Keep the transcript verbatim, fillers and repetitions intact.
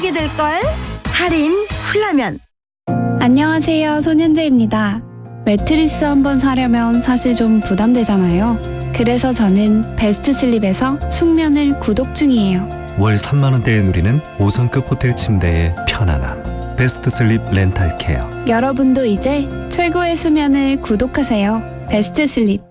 하게 될걸? 할인 훌라면. 안녕하세요, 손현재입니다. 매트리스 한번 사려면 사실 좀 부담되잖아요. 그래서 저는 베스트슬립에서 숙면을 구독 중이에요. 월 삼만 원대에 누리는 오 성급 호텔 침대의 편안함. 베스트슬립 렌탈케어. 여러분도 이제 최고의 수면을 구독하세요. 베스트슬립.